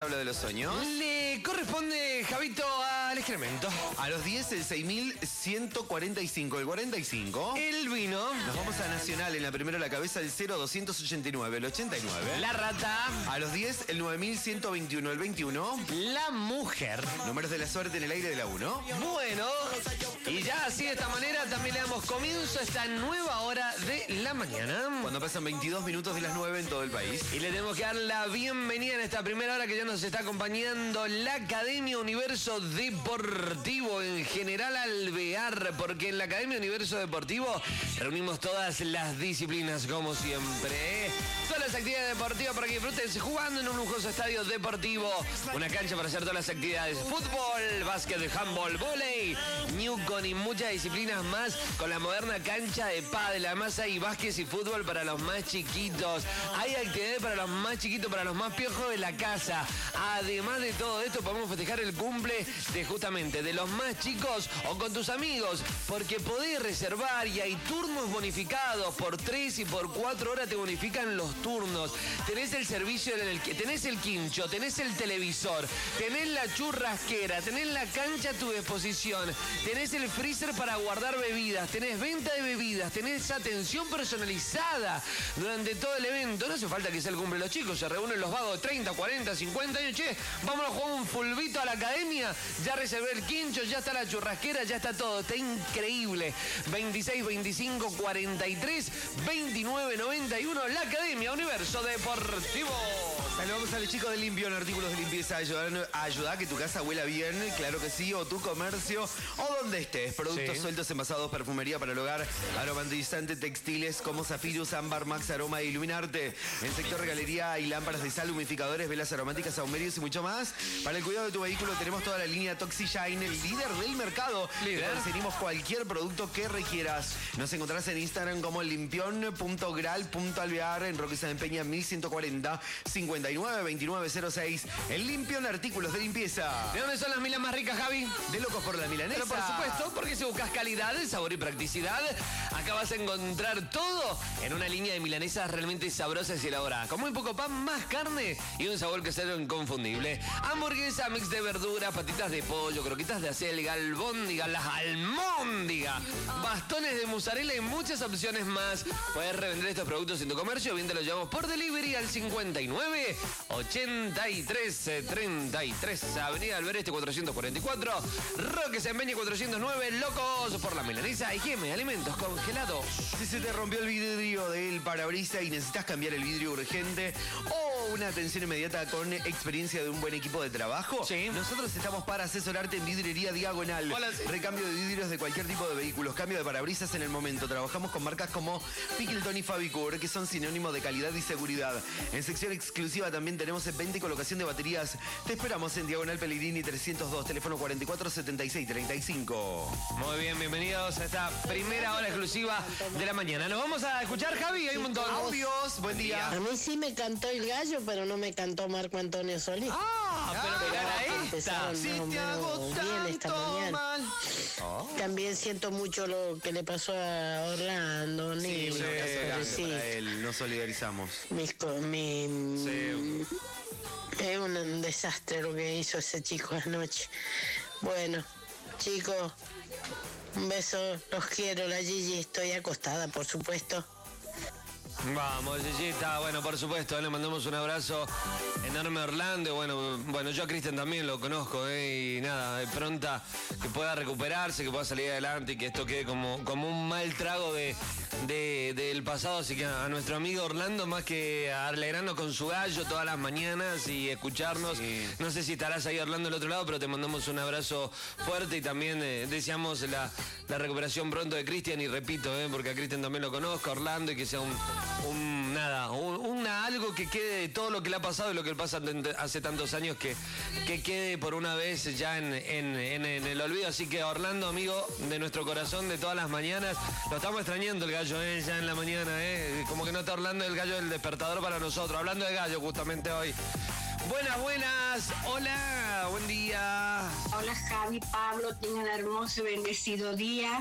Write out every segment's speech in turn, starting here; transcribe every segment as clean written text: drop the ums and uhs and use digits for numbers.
Habla de los sueños. Le corresponde, Javito, al excremento. A los 10, el 6.145. El 45. El vino. Nos vamos a Nacional. En la primera la cabeza, el 0.289. El 89. La rata. A los 10, el 9.121. El 21. La mujer. Números de la suerte en el aire de la 1. Bueno, y ya así de esta manera también le damos comienzo a esta nueva hora de la mañana. Cuando pasan 22 minutos de las 9 en todo el país. Y le tenemos que dar la bienvenida en esta primera hora que ya nos está acompañando la Academia Universo Deportivo en General Alvear, porque en la Academia Universo Deportivo reunimos todas las disciplinas como siempre. Todas las actividades deportivas para que disfruten jugando en un lujoso estadio deportivo. Una cancha para hacer todas las actividades. Fútbol, básquet, handball, vóley, newcon y muchas disciplinas más con la moderna cancha de pádel. Además hay básquet y fútbol para los más chiquitos. Hay actividades para los más chiquitos, para los más piojos de la casa. Además de todo esto, podemos festejar el cumple de justamente de los más chicos o con tus amigos, porque podés reservar y hay turnos bonificados. Por 3 y por 4 horas te bonifican los turnos. Tenés el servicio en el que tenés el quincho, tenés el televisor, tenés la churrasquera, tenés la cancha a tu disposición, tenés el freezer para guardar bebidas, tenés venta de bebidas, tenés atención personalizada durante todo el evento. No hace falta que sea el cumple de los chicos, se reúnen los vagos de 30, 40, 50 años. Che, vamos a jugar un fulbito a la academia. Ya reservé el quincho, ya está la churrasquera, ya está todo. Está increíble. 26, 25, 43, 29, 91. La Academia Universo Deportivo. Saludamos a los chicos de Limpión, artículos de limpieza a ayudar a que tu casa huela bien, claro que sí, o tu comercio, o donde estés. Productos Sí. sueltos, envasados, perfumería para el hogar, aromatizante, textiles como Zafirus, Ámbar, Max Aroma e Iluminarte. En el sector galería hay lámparas de sal, humidificadores, velas aromáticas, saumerios y mucho más. Para el cuidado de tu vehículo tenemos toda la línea ToxiShine, el líder del mercado. Líder. Conseguimos cualquier producto que requieras. Nos encontrarás en Instagram como limpion.gral.alvear, en Roque San Peña 1140 59 29 06. El Limpión, artículos de limpieza. ¿De dónde son las milas más ricas, Javi? De locos por la milanesa. Pero por supuesto, porque si buscas calidad, sabor y practicidad, acá vas a encontrar todo en una línea de milanesas realmente sabrosas y elaboradas. Con muy poco pan, más carne y un sabor que es inconfundible. Hamburguesa, mix de verduras, patitas de pollo, croquetas de acelga, albóndiga, las almóndigas, bastones de mozzarella y muchas opciones más. Puedes revender estos productos en tu comercio o bien te los llevamos por delivery al 59 83 33. Avenida Albereste 444, Roque San Peña 409, locos por la milanesa y Geme, alimentos congelados. Si se te rompió el vidrio del parabrisas y necesitas cambiar el vidrio urgente o una atención inmediata con experiencia de un buen equipo de trabajo, Sí. nosotros estamos para asesorarte en Vidriería Diagonal. Hola, sí. Recambio de vidrios de cualquier tipo de vehículos, cambio de parabrisas en el momento. Trabajamos con marcas como Pickleton y Fabicur, que son sinónimos de calidad y seguridad. En sección exclusiva también tenemos venta y colocación de baterías. Te esperamos en Diagonal Pellegrini 302, teléfono 44 76 35. Muy bien, bienvenidos a esta primera hora exclusiva de la mañana. Nos vamos a escuchar, Javi, hay un montón. Audios, buen día. A mí sí me cantó el gallo, pero no me cantó Marco Antonio Solís. Pero mirá esta. Empezaron Si más o te hago menos bien esta tanto mañana. mal. También siento mucho lo que le pasó a Orlando, Sí, niño, un abrazo grande pobrecito. para él, nos solidarizamos. Es un desastre lo que hizo ese chico anoche. Bueno, chicos, un beso, los quiero, la Gigi, estoy acostada, por supuesto. Vamos, Gigita. Bueno, por supuesto, le mandamos un abrazo enorme a Orlando. Bueno, yo a Cristian también lo conozco, y nada, de pronta que pueda recuperarse, que pueda salir adelante y que esto quede como un mal trago del pasado. Así que a nuestro amigo Orlando, más que alegrarnos con su gallo todas las mañanas y escucharnos. Sí. No sé si estarás ahí, Orlando, del otro lado, pero te mandamos un abrazo fuerte y también deseamos la recuperación pronto de Cristian. Y repito, porque a Cristian también lo conozco, a Orlando, y que sea algo que quede de todo lo que le ha pasado y lo que le pasa hace tantos años, que quede por una vez ya en el olvido. Así que, Orlando, amigo de nuestro corazón de todas las mañanas, lo estamos extrañando el gallo, ya en la mañana, como que no está Orlando el gallo del despertador para nosotros, hablando de gallo justamente hoy. Buenas, hola, buen día. Hola Javi, Pablo, tengan un hermoso y bendecido día.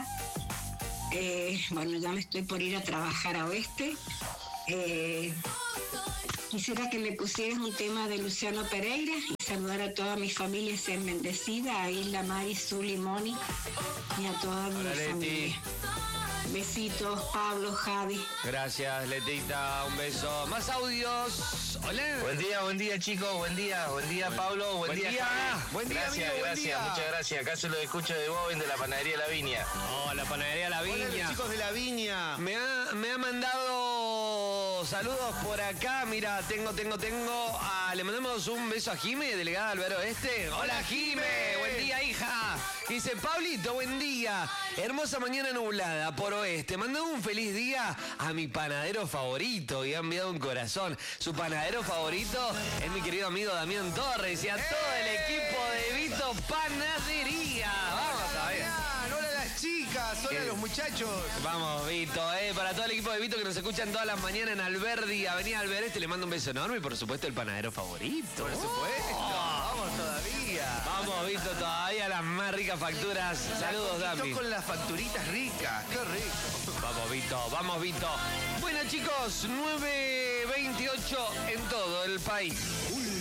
Bueno, ya me estoy por ir a trabajar a Oeste. Quisiera que me pusieras un tema de Luciano Pereira y saludar a toda mi familia, ser bendecida, a Isla, Mari, Zuli, Moni y a toda mi familia. Besitos, Pablo, Javi. Gracias, Letita, un beso. Más audios. Hola. Buen día, chicos, buen día, Pablo, buen día. Javi. Buen día, gracias, amigo, buen gracias, día. muchas gracias. Acá se lo escucho de Bowen de la panadería La Viña. Oh, la panadería La Hola, Viña. los chicos de La Viña. Me ha mandado saludos por acá. Mira, le mandamos un beso a Jime, delegada Albero Este. Hola, Jime. Buen día, hija. Dice, Pablito, buen día. Hermosa mañana nublada por oeste. Mandó un feliz día a mi panadero favorito y ha enviado un corazón. Su panadero favorito es mi querido amigo Damián Torres y a todo el equipo de Vito Panadería. Vamos a ver. Hola a las chicas, hola a los muchachos. Vamos, Vito, para todo el equipo de Vito que nos escuchan todas las mañanas en Alberdi, Avenida Albereste, le mando un beso enorme y por supuesto el panadero favorito. Por supuesto, vamos todavía. Vamos, Vito, todavía las más ricas facturas. Saludos, Dami. Con las facturitas ricas, qué rico. Vamos, Vito. Bueno, chicos, 9:28 en todo el país.